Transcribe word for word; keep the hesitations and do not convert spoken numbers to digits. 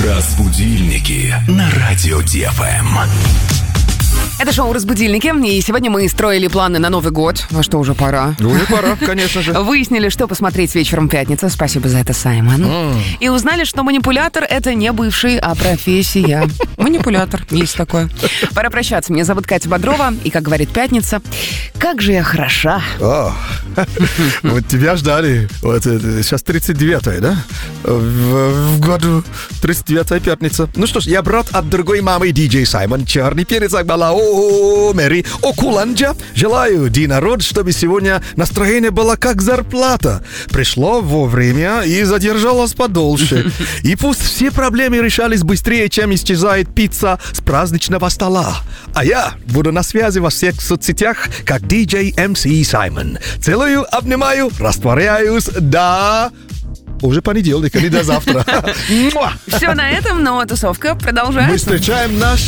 Разбудильники на радио ДФМ. Это шоу «Разбудильники», и сегодня мы строили планы на Новый год. А что, уже пора? Уже пора, конечно же. Выяснили, что посмотреть вечером пятницы. Спасибо за это, Саймон. Mm. И узнали, что манипулятор — это не бывший, а профессия. Манипулятор, есть такое. Пора прощаться. Меня зовут Катя Бодрова, и, как говорит Пятница, как же я хороша. Вот тебя ждали. Сейчас тридцать девятая, да? В году тридцать девятая пятница. Ну что ж, я брат от другой мамы, диджей Саймон. Черный перец Акбала. О, Мэри, о, Куланджа. Желаю, день народ, чтобы сегодня настроение было как зарплата. Пришло вовремя и задержалось подольше. И пусть все проблемы решались быстрее, чем исчезает пицца с праздничного стола. А я буду на связи во всех соцсетях, как диджей эм си Саймон. Целую, обнимаю, растворяюсь. Да... Уже понедельник, или до завтра. Все на этом, но тусовка продолжается. Мы встречаем наш